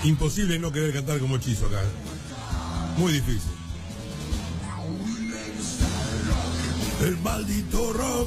Imposible no querer cantar como Hechizo acá. Muy difícil. El maldito rock.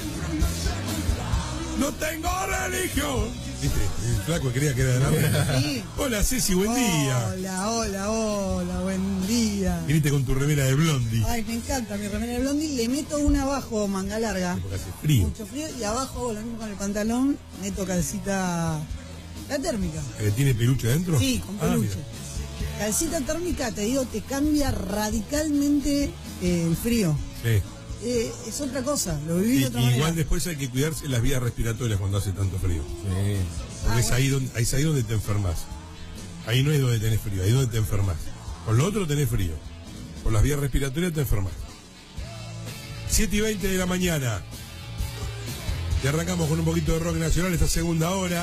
No tengo religión. ¿Viste? El flaco quería que era de la reina. Sí. Hola Ceci, buen día. Hola, buen día. Viniste con tu remera de Blondie. Ay, me encanta mi remera de Blondie. Le meto una abajo, manga larga. Porque hace frío. Mucho frío. Y abajo, hago lo mismo con el pantalón, meto calcita, la térmica. ¿Tiene peluche adentro? Sí, con peluche. Mira. Calcita térmica, te digo, te cambia radicalmente el frío. Sí. Es otra cosa, lo viví de otra Igual manera. después hay que cuidarse las vías respiratorias cuando hace tanto frío. Sí. Porque es ahí donde te enfermas. Ahí no es donde tenés frío, ahí es donde te enfermas. Con lo otro tenés frío. Por las vías respiratorias te enfermas. 7:20 de la mañana. Y arrancamos con un poquito de rock nacional esta segunda hora.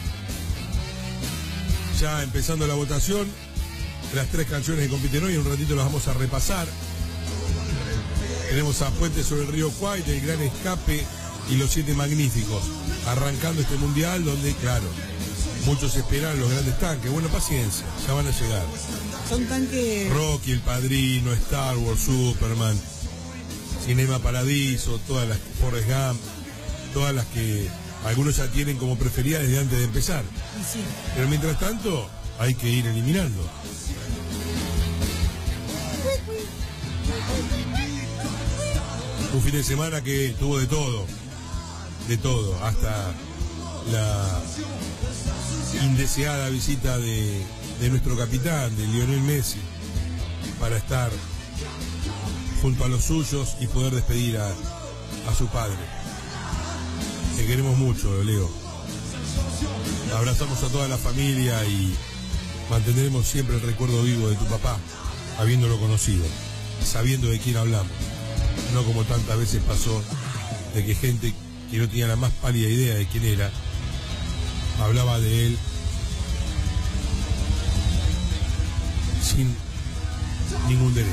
Ya empezando la votación. Las 3 canciones que compiten hoy, en un ratito las vamos a repasar. Tenemos a Puente sobre el río Kwai, El Gran Escape y Los 7 Magníficos. Arrancando este mundial donde, claro, muchos esperan los grandes tanques. Bueno, paciencia, ya van a llegar. Son tanques. Rocky, El Padrino, Star Wars, Superman, Cinema Paradiso, todas las Forrest Gump, todas las que algunos ya tienen como preferidas desde antes de empezar. Sí. Pero mientras tanto, hay que ir eliminando. Un fin de semana que tuvo de todo, hasta la indeseada visita de nuestro capitán, de Lionel Messi, para estar junto a los suyos y poder despedir a su padre. Te queremos mucho, Leo. Abrazamos a toda la familia y mantendremos siempre el recuerdo vivo de tu papá, habiéndolo conocido, sabiendo de quién hablamos. No como tantas veces pasó, de que gente que no tenía la más pálida idea de quién era, hablaba de él sin ningún derecho.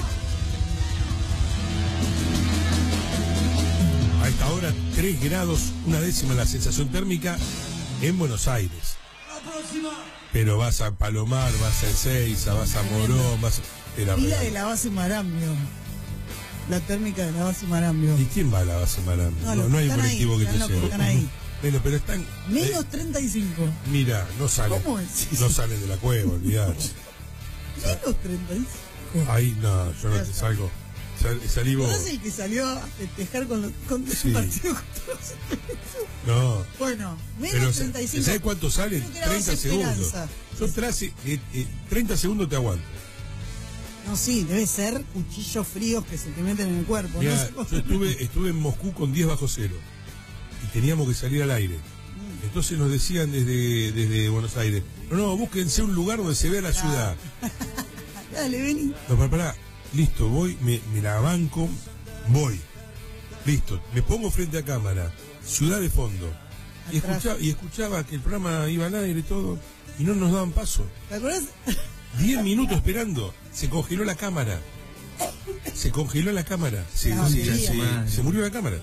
A esta hora, 3 grados, 1/10 la sensación térmica en Buenos Aires. Pero vas a Palomar, vas a Ezeiza, vas a Morón, vas a... Y la de la base Marambio. La térmica de la base Marambio. ¿Y quién va a la base Marambio? No hay un colectivo que te lleve. Están ahí. Bueno, pero están... Menos 35. Mira, no salen. ¿Cómo es? No salen de la cueva, olvidate. Menos 35. Ahí no, yo no te salgo. Salí vos. ¿No es el que salió a festejar con Sí. el partido contra los... No. Bueno, Pero, menos 35. ¿sabes cuánto salen? Creo que era 30 base segundos. Esperanza. Yo traje 30 segundos te aguanto. No, sí, debe ser cuchillos fríos que se te meten en el cuerpo. Mirá, ¿no? yo estuve en Moscú con 10 bajo cero y teníamos que salir al aire. Entonces nos decían desde Buenos Aires, no, búsquense un lugar donde se vea la ciudad. Dale, vení. No, pará, listo, voy, me la banco, voy. Listo, me pongo frente a cámara, ciudad de fondo. Y escuchaba que el programa iba al aire y todo, y no nos daban paso. ¿Te acuerdas? 10 minutos esperando, se congeló la cámara. Se murió la cámara.